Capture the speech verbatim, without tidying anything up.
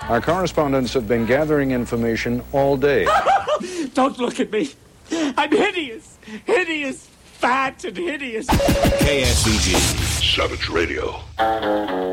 Our correspondents have been gathering information all day. Don't look at me. I'm hideous. Hideous. Fat and hideous. K S E G. Savage Radio.